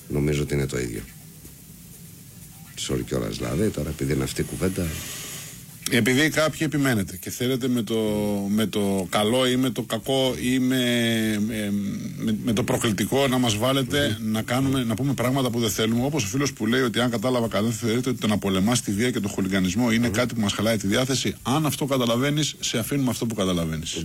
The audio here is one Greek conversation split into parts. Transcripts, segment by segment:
νομίζω ότι είναι το ίδιο. Sorry κιόλας δηλαδή, τώρα επειδή είναι αυτή η κουβέντα. Επειδή κάποιοι επιμένετε και θέλετε με το καλό ή με το κακό ή με το προκλητικό να μας βάλετε να πούμε πράγματα που δεν θέλουμε, όπως ο φίλος που λέει ότι αν κατάλαβα καλά θεωρείται ότι το να πολεμάς τη βία και τον χουλιγανισμό είναι κάτι που μας χαλάει τη διάθεση. Αν αυτό καταλαβαίνεις, σε αφήνουμε αυτό που καταλαβαίνεις.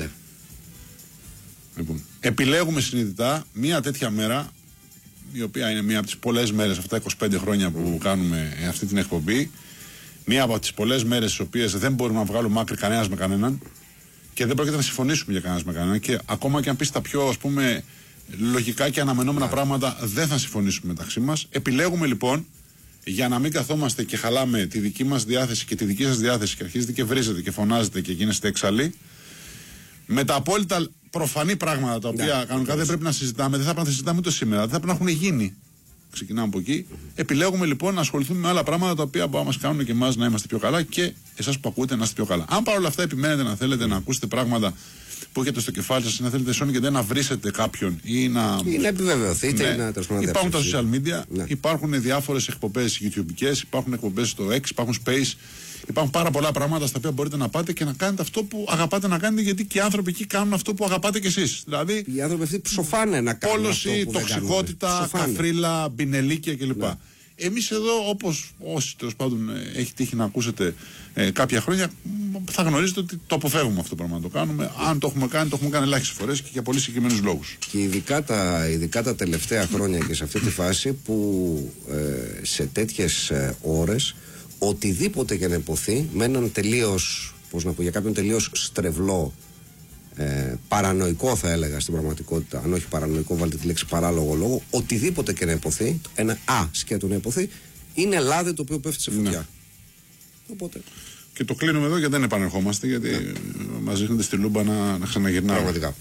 Λοιπόν, επιλέγουμε συνειδητά μία τέτοια μέρα, η οποία είναι μία από τις πολλές μέρες αυτά 25 χρόνια που κάνουμε αυτή την εκπομπή. Μία από τις πολλές μέρες στις οποίες δεν μπορούμε να βγάλουμε άκρη κανένας με κανέναν και δεν πρόκειται να συμφωνήσουμε για κανένας με κανέναν. Και ακόμα και αν πεις τα πιο ας πούμε λογικά και αναμενόμενα πράγματα, δεν θα συμφωνήσουμε μεταξύ μας. Επιλέγουμε λοιπόν, για να μην καθόμαστε και χαλάμε τη δική μας διάθεση και τη δική σας διάθεση και αρχίζετε και βρίζετε και φωνάζετε και γίνεστε έξαλλοι, με τα απόλυτα προφανή πράγματα τα οποία κανονικά δεν πρέπει να συζητάμε, δεν θα πρέπει να τα συζητάμε ούτε σήμερα, δεν θα πρέπει να έχουν γίνει. Ξεκινάμε από εκεί. Επιλέγουμε λοιπόν να ασχοληθούμε με άλλα πράγματα τα οποία μπορούν να μας κάνουν και εμάς να είμαστε πιο καλά και εσάς που ακούτε να είστε πιο καλά. Αν παρόλα αυτά επιμένετε να θέλετε να ακούσετε πράγματα που έχετε στο κεφάλι σας, να θέλετε σώνει και δεν να βρίσετε κάποιον ή να επιβεβαιωθείτε ή να τρασμονάτε. Υπάρχουν τα social media, υπάρχουν διάφορες εκπομπές YouTubeικές, υπάρχουν εκπομπές στο X, υπάρχουν Space. Υπάρχουν πάρα πολλά πράγματα στα οποία μπορείτε να πάτε και να κάνετε αυτό που αγαπάτε να κάνετε, γιατί και οι άνθρωποι εκεί κάνουν αυτό που αγαπάτε κι εσείς. Δηλαδή, οι άνθρωποι αυτοί ψοφάνε να κάνουν. Πόλωση, τοξικότητα, καφρίλα, μπινελίκια κλπ. Εμείς εδώ, όπως όσοι τέλος πάντων έχει τύχει να ακούσετε κάποια χρόνια, θα γνωρίζετε ότι το αποφεύγουμε αυτό το πράγμα να το κάνουμε. Αν το έχουμε κάνει ελάχιστες φορές και για πολύ συγκεκριμένους λόγους. Και ειδικά τα τελευταία χρόνια και σε αυτή τη φάση που σε τέτοιες ώρες οτιδήποτε και να υποθεί με έναν τελείως, για κάποιον τελείως στρεβλό, παρανοϊκό θα έλεγα στην πραγματικότητα, αν όχι παρανοϊκό βάλτε τη λέξη παράλογο λόγο, οτιδήποτε και να υποθεί, ένα σκέτο να υποθεί, είναι λάδι το οποίο πέφτει σε φωτιά. Οπότε. Και το κλείνουμε εδώ γιατί δεν επανερχόμαστε, γιατί μας δείχνετε στη λούμπα να ξαναγυρνάμε. Πραγματικά.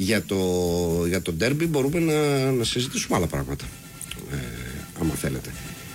Για το ντέρμπι μπορούμε να συζητήσουμε άλλα πράγματα, άμα θέλετε.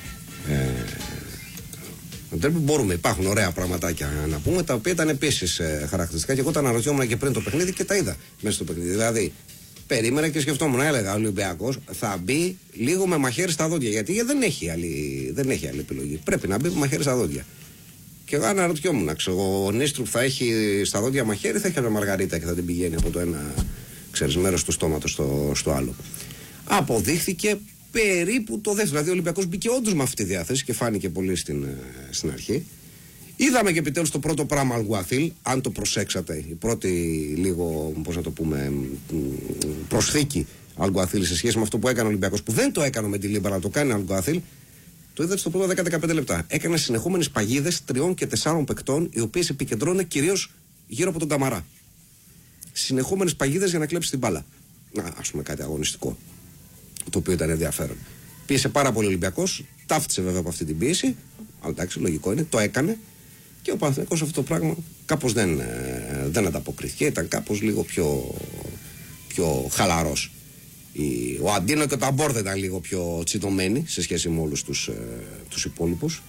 Μπορούμε, υπάρχουν ωραία πραγματάκια να πούμε, τα οποία ήταν επίσης χαρακτηριστικά και εγώ τα αναρωτιόμουν και πριν το παιχνίδι και τα είδα μέσα στο παιχνίδι. Δηλαδή, περίμενα και σκεφτόμουν, έλεγα ο Ολυμπιακός θα μπει λίγο με μαχαίρι στα δόντια. Γιατί δεν έχει άλλη επιλογή. Πρέπει να μπει με μαχαίρι στα δόντια. Και εγώ αναρωτιόμουν, ο Νίστρου που θα έχει στα δόντια μαχαίρι, θα έχει ένα μαργαρίτα και θα την πηγαίνει από το ένα μέρος του στόματος στο άλλο. Αποδείχθηκε περίπου το δεύτερο. Δηλαδή ο Ολυμπιακός μπήκε όντως με αυτή τη διάθεση και φάνηκε πολύ στην αρχή. Είδαμε και επιτέλους το πρώτο πράγμα Αλγκουαθίλ, αν το προσέξατε. Η πρώτη λίγο, πώς να το πούμε, προσθήκη Αλγκουαθίλ σε σχέση με αυτό που έκανε ο Ολυμπιακός, που δεν το έκανε με τη Λίμπα, αλλά το κάνει ο Αλγκουαθίλ. Το είδατε στο πρώτο 10-15 λεπτά. Έκανε συνεχόμενες παγίδες 3 και 4 παικτών, οι οποίες επικεντρώνουν κυρίως γύρω από τον Καμαρά. Συνεχόμενες παγίδες για να κλέψει την μπάλα. Ας πούμε κάτι αγωνιστικό, το οποίο ήταν ενδιαφέρον. Πίεσε πάρα πολύ ο Ολυμπιακός, ταύτισε βέβαια από αυτή την πίεση, αλλά εντάξει, λογικό είναι, το έκανε και ο Παναθηναϊκός αυτό το πράγμα κάπως δεν ανταποκρίθηκε, ήταν κάπως λίγο πιο χαλαρός. Ο Αντίνο και ο Ταμπόρδα ήταν λίγο πιο τσιτωμένοι σε σχέση με όλους τους υπόλοιπους,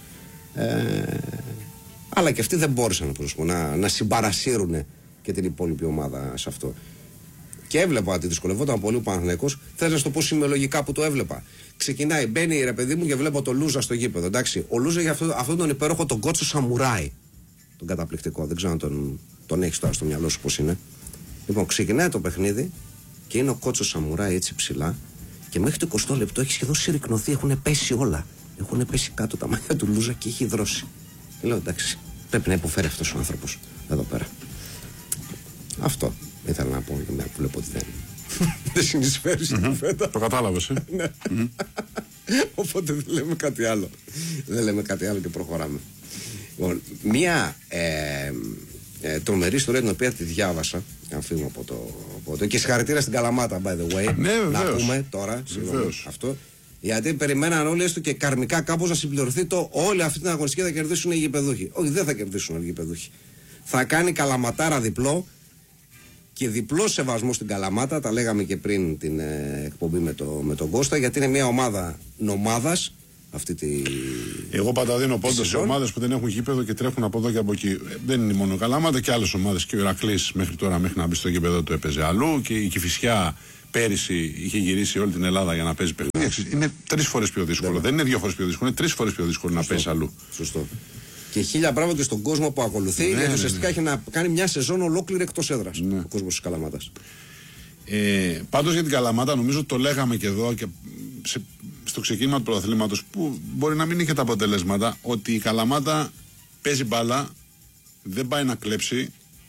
αλλά και αυτοί δεν μπόρεσαν να συμπαρασύρουν και την υπόλοιπη ομάδα σε αυτό. Και έβλεπα ότι δυσκολευόταν πολύ ο Παναθηναϊκός. Θες να σου το πω σημειολογικά που το έβλεπα. Ξεκινάει, μπαίνει ρε παιδί μου και βλέπω τον Λούζα στο γήπεδο. Εντάξει, ο Λούζα για αυτόν τον υπέροχο τον Κότσο Σαμουράι. Τον καταπληκτικό. Δεν ξέρω αν τον έχεις τώρα στο μυαλό σου πώς είναι. Λοιπόν, ξεκινάει το παιχνίδι και είναι ο Κότσο Σαμουράι έτσι ψηλά και μέχρι το 20 λεπτό έχει σχεδόν συρρυκνωθεί. Έχουν πέσει όλα. Έχουν πέσει κάτω τα μάτια του Λούζα και έχει δρώσει. Λέω εντάξει, πρέπει να υποφέρει αυτός ο άνθρωπος εδώ πέρα. Αυτό ήθελα να πω για μένα που βλέπω ότι δεν συνεισφέρει στην κουβέντα. Το κατάλαβες, ναι. Οπότε δεν λέμε κάτι άλλο. Δεν λέμε κάτι άλλο και προχωράμε. Λοιπόν, μία τρομερή ιστορία την οποία τη διάβασα. Να φύγουμε από το. Και συγχαρητήρια στην Καλαμάτα, by the way. Ναι, να πούμε τώρα αυτό. Γιατί περιμέναν όλοι έστω και καρμικά κάπως να συμπληρωθεί όλη αυτή την αγωνιστική θα κερδίσουν οι γηπεδούχοι. Όχι, δεν θα κερδίσουν οι γηπεδούχοι. Θα κάνει Καλαματάρα διπλό. Και διπλό σεβασμό στην Καλαμάτα, τα λέγαμε και πριν την εκπομπή με τον Κώστα, γιατί είναι μια ομάδα νομάδας αυτή τη. Εγώ πάντα δίνω πόντο σε ομάδες που δεν έχουν γήπεδο και τρέχουν από εδώ και από εκεί. Δεν είναι μόνο η Καλαμάτα και άλλες ομάδες. Και ο Ηρακλής μέχρι τώρα, μέχρι να μπει στο γήπεδο του έπαιζε αλλού. Και η Κηφισιά πέρυσι είχε γυρίσει όλη την Ελλάδα για να παίζει παιχνίδια. Είναι 3 φορές πιο δύσκολο. Δεν είναι 2 φορές πιο δύσκολο, είναι 3 φορές πιο δύσκολο να παίζει αλλού. Σωστό. Και 1000 μπράβο και στον κόσμο που ακολουθεί, γιατί ουσιαστικά έχει να κάνει μια σεζόν ολόκληρη εκτός έδρας ο κόσμος της Καλαμάτας. Πάντως για την Καλαμάτα, νομίζω το λέγαμε και εδώ και στο ξεκίνημα του πρωταθλήματος, που μπορεί να μην είχε τα αποτελέσματα, ότι η Καλαμάτα παίζει μπάλα, δεν πάει να κλέψει.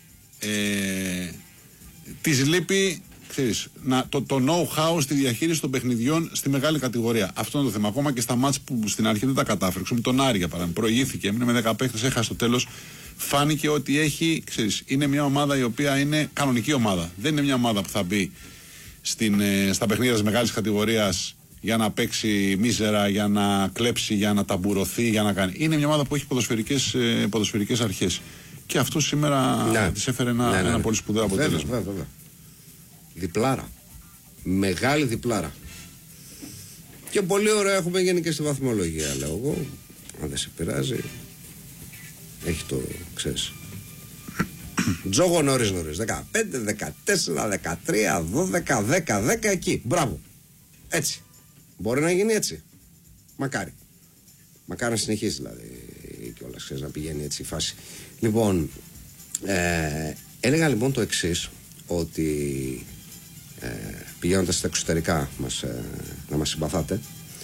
Της λείπει, ξέρεις, το know-how στη διαχείριση των παιχνιδιών στη μεγάλη κατηγορία. Αυτό είναι το θέμα. Ακόμα και στα μάτς που στην αρχή δεν τα κατάφερε. Με τον Άρη, για παράδειγμα, προηγήθηκε, έμεινε με 10 παίκτες, έχασε στο τέλος. Φάνηκε ότι έχει, ξέρεις, είναι μια ομάδα η οποία είναι κανονική ομάδα. Δεν είναι μια ομάδα που θα μπει στα παιχνίδια της μεγάλης κατηγορίας για να παίξει μίζερα, για να κλέψει, για να ταμπουρωθεί, για να κάνει. Είναι μια ομάδα που έχει ποδοσφαιρικές αρχές. Και αυτό σήμερα της έφερε ένα πολύ σπουδαίο αποτέλεσμα. Βέβαια. Διπλάρα. Μεγάλη διπλάρα. Και πολύ ωραία έχουμε γίνει και στη βαθμολογία, λέω εγώ. Αν δεν σε πειράζει. Έχει το, ξέρεις. Τζόγο νωρίς. 15, 14, 13, 12, 10 εκεί. Μπράβο. Έτσι. Μπορεί να γίνει έτσι. Μακάρι. Μακάρι να συνεχίσει δηλαδή κιόλας, ξέρεις, να πηγαίνει έτσι η φάση. Λοιπόν, έλεγα λοιπόν το εξής, ότι πηγαίνοντας στα εξωτερικά να μας συμπαθάτε,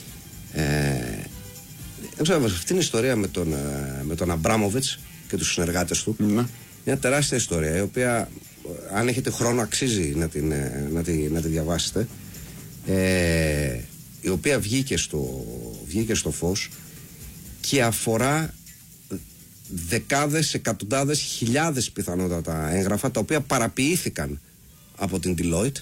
αυτή είναι η ιστορία με τον Αμπράμοβιτς και τους συνεργάτες του. Μια τεράστια ιστορία, η οποία αν έχετε χρόνο αξίζει να τη διαβάσετε, η οποία βγήκε στο φως και αφορά δεκάδες, εκατοντάδες, χιλιάδες πιθανότατα έγγραφα, τα οποία παραποιήθηκαν από την Deloitte,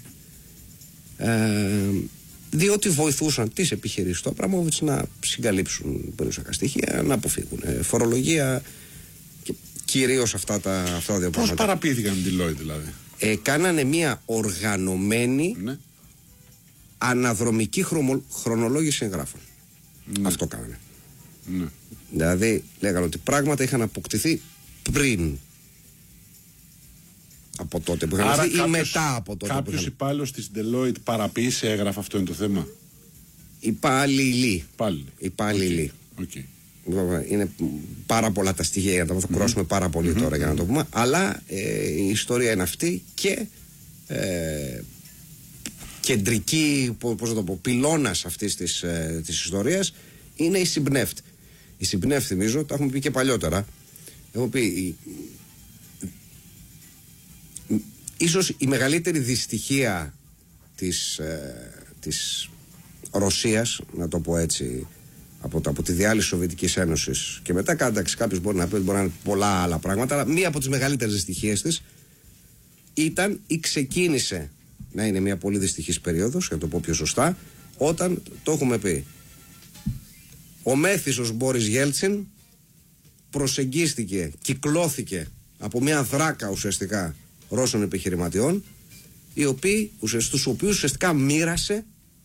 διότι βοηθούσαν τις επιχειρήσεις του Αμπράμοβιτς να συγκαλύψουν περιουσιακά στοιχεία, να αποφύγουν φορολογία και κυρίως αυτά τα δύο πράγματα. Πώς παραποιήθηκαν την Deloitte δηλαδή? Κάνανε μια οργανωμένη αναδρομική χρονολόγηση εγγράφων. Αυτό κάνανε. Δηλαδή λέγανε ότι πράγματα είχαν αποκτηθεί πριν από τότε που είχαν αποκτηθεί ή μετά από τότε. Κάποιος υπάλληλος της Deloitte παραποίησε έγγραφα, αυτό είναι το θέμα? Υπάλληλοι. Okay. Είναι πάρα πολλά τα στοιχεία για να τα κουράσουμε πάρα πολύ τώρα για να το πούμε, αλλά η ιστορία είναι αυτή και κεντρική, πώς να το πω, πυλώνας αυτής της ιστορίας είναι η Συμπνεύτ. Η Συμπνεύτ, θυμίζω, τα έχουμε πει και παλιότερα. Έχω πει, ίσως η μεγαλύτερη δυστυχία της Ρωσίας, να το πω έτσι, από τη διάλυση της Σοβιετικής Ένωσης και μετά, κάποιος μπορεί να πει ότι μπορεί να είναι πολλά άλλα πράγματα, αλλά μία από τις μεγαλύτερες δυστυχίες της ήταν ή ξεκίνησε να είναι μια πολύ δυστυχής περίοδος, για να το πω πιο σωστά, όταν, το έχουμε πει, ο μέθησος Μπόρις Γέλτσιν προσεγγίστηκε, κυκλώθηκε από μια δράκα ουσιαστικά Ρώσων επιχειρηματιών, τους οποίους ουσιαστικά μοίρασε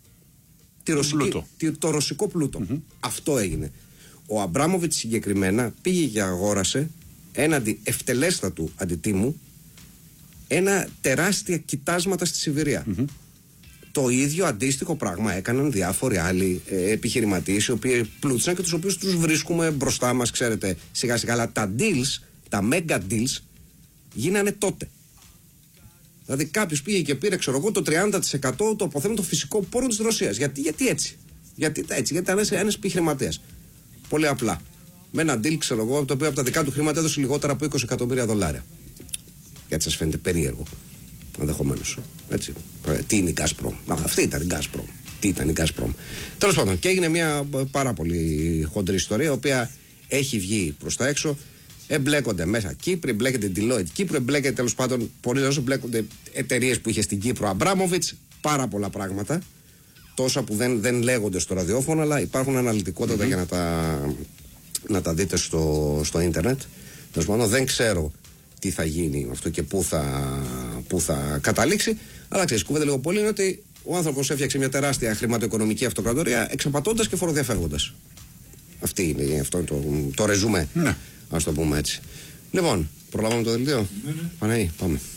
το ρωσικό πλούτο. Αυτό έγινε. Ο Αμπράμοβιτς συγκεκριμένα πήγε και αγόρασε έναντι ευτελέστατου αντιτίμου ένα τεράστια κοιτάσματα στη Σιβηρία. Το ίδιο αντίστοιχο πράγμα έκαναν διάφοροι άλλοι επιχειρηματίες, οι οποίοι πλούτησαν και τους οποίους τους βρίσκουμε μπροστά μας, ξέρετε, σιγά σιγά. Αλλά τα deals, τα mega deals, γίνανε τότε. Δηλαδή κάποιος πήγε και πήρε, ξέρω εγώ, το 30% το αποθέματο φυσικό πόρων της Ρωσίας. Γιατί έτσι? Γιατί ήταν ένας επιχειρηματίας. Πολύ απλά. Με ένα deal, ξέρω εγώ, το οποίο από τα δικά του χρήματα έδωσε λιγότερα από $20 εκατομμύρια. Γιατί σας φαίνεται περίεργο? Ενδεχομένως. Έτσι. Τι είναι η Gazprom? Αυτή ήταν η Gazprom. Τι ήταν η Gazprom? Τέλος πάντων, και έγινε μια πάρα πολύ χοντρή ιστορία, η οποία έχει βγει προς τα έξω. Εμπλέκονται μέσα Κύπροι, εμπλέκεται Deloitte Κύπρο, εμπλέκεται τέλος πάντων πολλοί όσο εμπλέκονται εταιρείες που είχε στην Κύπρο Αμπράμοβιτς, πάρα πολλά πράγματα. Τόσα που δεν λέγονται στο ραδιόφωνο, αλλά υπάρχουν αναλυτικότατα για να τα δείτε στο ίντερνετ. Τέλος πάντων, δεν ξέρω τι θα γίνει αυτό και πού θα καταλήξει. Αλλά ξέρεις, κουβέντα λίγο πολύ είναι ότι ο άνθρωπος έφτιαξε μια τεράστια χρηματοοικονομική αυτοκρατορία εξαπατώντας και φοροδιαφεύγοντας. Αυτό είναι το ρεζούμε, ας το πούμε έτσι. Λοιπόν, προλάβαμε το δελτίο. Παναγί, πάμε.